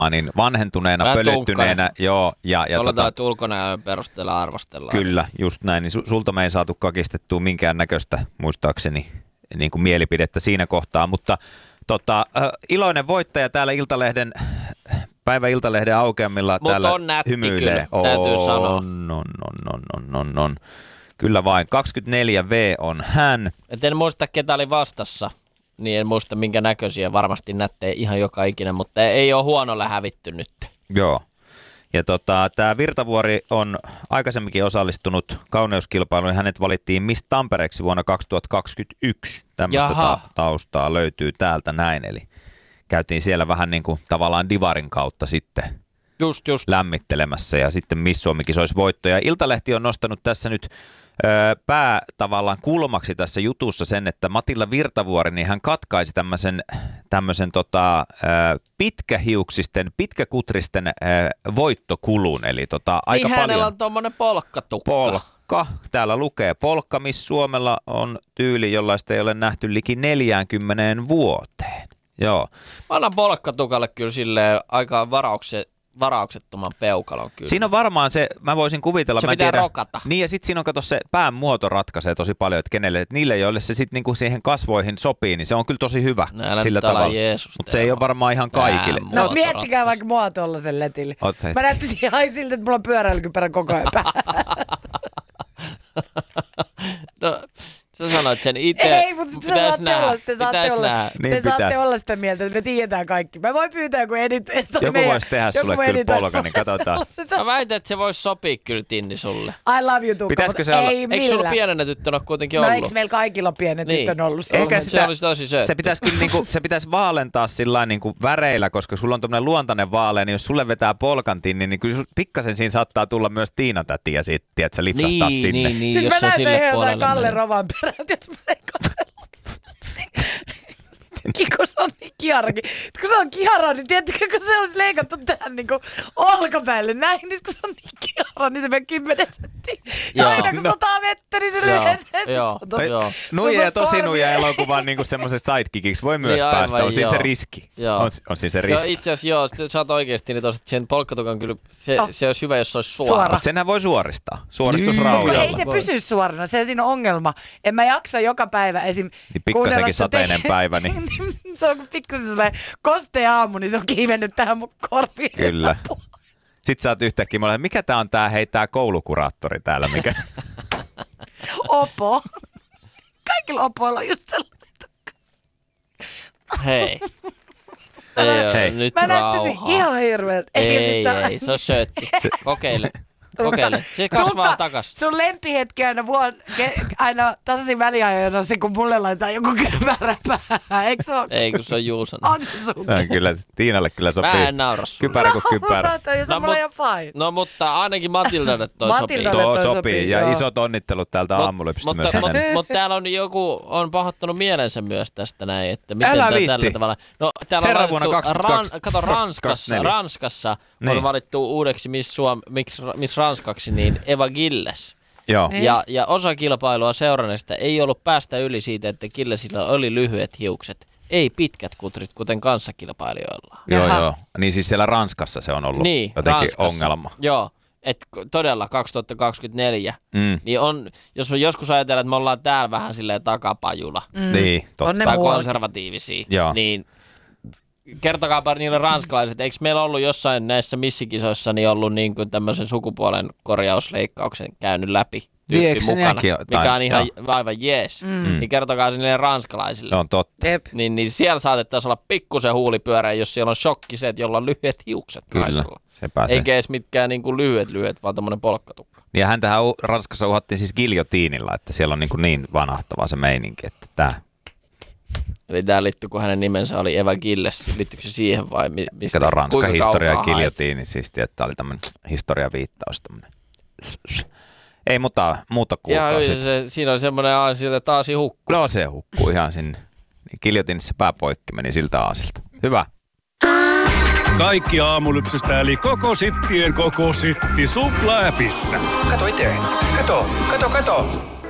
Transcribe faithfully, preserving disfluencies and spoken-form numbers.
niin vanhentuneena, vähän pölyttyneenä. Joo, ja, ja oletaan, tota, että ulkonäön perusteella arvostellaan. Kyllä, just näin. Niin sulta me ei saatu kakistettua minkään näköistä, muistaakseni, niin kuin mielipidettä siinä kohtaa. Mutta tota, äh, iloinen voittaja täällä Iltalehden, päivä Iltalehden aukeamilla Mut täällä on nätti hymyilee. Kyllä, täytyy on, sanoa. On, on, on, on, on, on. Kyllä vain. kaksikymmentäneljä vuotta on hän. Et en muista, ketä oli vastassa. Niin en muista, minkä näköisiä. Varmasti nättejä ihan joka ikinen, mutta ei ole huonolla hävitty nyt. Joo. Ja tota, tämä Virtavuori on aikaisemminkin osallistunut kauneuskilpailuun. Hänet valittiin Miss Tampereeksi vuonna kaksituhattakaksikymmentäyksi. Tämmöistä ta- taustaa löytyy täältä näin. Eli käytiin siellä vähän niin kuin tavallaan divarin kautta sitten just, just. lämmittelemässä. Ja sitten Miss Suomi-kisoissa voittoja. Iltalehti on nostanut tässä nyt pää tavallaan kulmaksi tässä jutussa sen, että Matilla Virtavuori, niin hän katkaisi tämmöisen, tämmöisen tota, pitkähiuksisten, pitkäkutristen voittokulun. Eli tota, aika niin paljon. Hänellä on tuommoinen polkkatukka. Polkka. Täällä lukee polkka, missä Suomella on tyyli, jollaista ei ole nähty liki neljäänkymmeneen vuoteen. Joo. Mä annan polkkatukalle kyllä silleen aika varauksen. varauksettoman peukalon kyllä. Siinä on varmaan se, mä voisin kuvitella. Se mä pitää tiedä, rokata. Niin ja sitten siinä on, kato, se pään muoto ratkaisee tosi paljon, että kenelle, että niille, joille se sitten niinku siihen kasvoihin sopii, niin se on kyllä tosi hyvä Älä sillä tavalla. Mutta se ei ole varmaan ihan kaikille. No miettikää vaikka mua tollasen letille. Mä näyttäisin ihan siltä, että mulla on pyöräilykypärä koko ajan päässä. No, sä sanoit sen itse. Ei, mutta te saatte nähdä. olla, te saatte, olla, niin te saatte olla sitä mieltä, että me tiedetään kaikki. Mä voin pyytää, kun edit... Joku voisi tehdä sulle kyllä polkan, niin katsotaan. Mä väitän, että se voisi sopia kyllä Tinni sulle. I love you, Tukka, pitäisikö se ei olla? millään. Eikö sulla pienenä tyttönä kuitenkin ollut? ollut? No eikö meillä kaikilla ole pienet niin. tyttön ollut? Se, Eikä sitä, se olisi tosi söötti. Se pitäisi kyllä niinku, se pitäisi vaalentaa sillain niinku väreillä, koska sulla on tommonen luontainen vaalea, niin jos sulle vetää polkan Tinni, niin kyllä pikkasen siinä saattaa tulla myös Tiina tätiä sitten, että se lipsahtaa niin, sinne. Niin, niin, siis jos mä se näytän sille jotain Kalle menee. Rovan perään, jos mä en katsella. Kun se on niin kiharakin. Kun se on kihara, niin tiedättekö, kun se olisi leikattu tähän niin kuin olkapäälle näin, niin kun se on niin kihara, niin se menee kymmenen senttiä. Ja aina kun sataa vettä, niin se menee. Joo, joo. Nuija ja tosi nuija elokuvan niinku semmoisesta sidekickiksi voi myös niin, päästä. On siinä se riski. On, on siinä se riski. Joo, itse asiassa joo, sä oot oikeesti niin tosta, sen polkkatukan kyllä, se, oh. se olisi hyvä, jos se olisi suora. suora. Mutta senhän voi suoristaa. Suoristusraudalla. Niin, ei se pysy suorana, se on siinä ongelma. En mä jaksa joka päivä esim. Niin pikkasenkin sateinen te- päivä, niin... Se on kun pikkusen sellainen kostea aamu, niin se on kiivennyt tähän mun korviin. Kyllä. Sitten sä oot yhtäkkiä, mä olen, mikä tää on tää, hei tää koulukuraattori täällä, mikä... Opo. Kaikilla opoilla on just sellainen. Hei. Ei Hei. Nyt mä näyttäisin ihan hirveältä. Ei, ei, ei, se on söötti. Kokeile. Kokeile. Se kasvaa Tukka, takas. Sun lempihetki aina, vuon, ke, aina tasaisin väliajoin on se, kun mulle laitetaan joku kypärä päähän. Eikö se ole? Ei, kun se on Juusana. On se sun. Se on kyllä, Tiinalle kyllä sopii. Mä en naura sulle. Kypärä kuin kypärä. No, no, ihan fine. No mutta ainakin Matildalle toi Matildalle sopii. Tuo toi sopii. sopii. Ja joo. isot onnittelut täältä aamulypsystä myös Mutta hänelle. mut täällä on joku, on pahoittanut mielensä myös tästä näin, että miten Älä tää viitti. tällä tavalla. No täällä Herra on vuonna valittu, kaksituhattakaksikymmentä, ran, kato Ranskassa, Ranskassa niin. on valittu uudeksi Miss, Suom, Miss, Miss Ranskaksi niin Eva Gilles. Joo. Ja, ja osa kilpailua seuranneista ei ollut päästä yli siitä, että Gillesillä oli lyhyet hiukset. Ei pitkät kutrit, kuten kanssakilpailijoilla. Joo, joo. Niin siis siellä Ranskassa se on ollut niin, jotenkin Ranskassa. ongelma. Joo, että todella kaksituhattakaksikymmentäneljä, Mm. niin on, jos me joskus ajatellaan, että me ollaan täällä vähän silleen takapajula, Mm. Niin, totta. tai konservatiivisia, Joo. niin kertokaapa niille ranskalaiset, eikö meillä ollut jossain näissä missikisoissa niin ollut niin kuin tämmöisen sukupuolen korjausleikkauksen käynyt läpi tyyppi mukana, mikä on ihan joo. aivan jees. Mm. Niin kertokaa niille ranskalaisille. Se on totta. Niin, niin siellä saatettaisiin olla pikkusen huulipyörä, jos siellä on shokkiset, jolla on lyhyet hiukset Kyllä, naisella. se pääsee. Eikä edes mitkään niin kuin lyhyet lyhyet, vaan tämmöinen polkkatukka. Ja häntähän Ranskassa uhattiin siis giljotiinilla, että siellä on niin, kuin niin vanahtava se meininki, että tää... Eli tämä liittyy, kun hänen nimensä oli Eva Gilles. Liittyykö se siihen vai mi- mistä? Kato Ranska historia ja giljotiini. giljotiini, siis että oli tämmöinen historiaviittaus. Tämmönen. Ei muuta, muuta kuulkaa. Se, se, siinä on semmoinen aasi, että taas hukkuu. No se hukkuu ihan sinne. Giljotiinissa pää poikki meni siltä aasilta. Hyvä. Kaikki aamulypsystä eli koko sittien koko sitti Supla-äpissä. Kato itse. Kato, kato, kato.